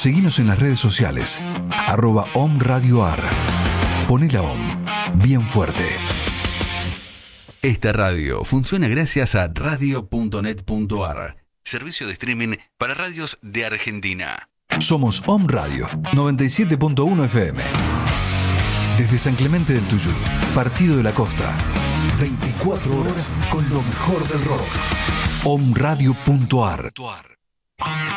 Seguinos en las redes sociales, @OMRadioAR. Poné la OM bien fuerte. Esta radio funciona gracias a radio.net.ar, servicio de streaming para radios de Argentina. Somos OM Radio 97.1 FM. Desde San Clemente del Tuyú, Partido de la Costa. 24 horas con lo mejor del rock. OMRadio.ar.